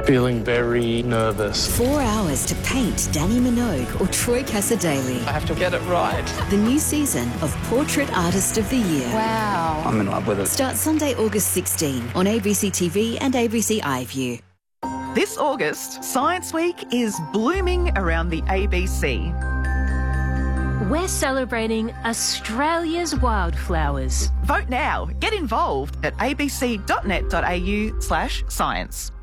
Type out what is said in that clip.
Feeling very nervous. 4 hours to paint Danny Minogue or Troy Cassar-Daley. I have to get it right. The new season of Portrait Artist of the Year. Wow. I'm in love with it. Starts Sunday, August 16 on ABC TV and ABC iView. This August, Science Week is blooming around the ABC. We're celebrating Australia's wildflowers. Vote now. Get involved at abc.net.au/science.